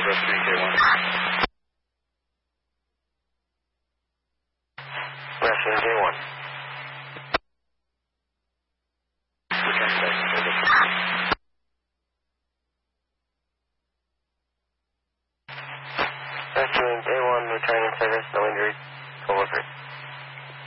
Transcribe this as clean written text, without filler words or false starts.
3K1. Rescue J1. Rescuing J1, returning service, no injuries, coworker.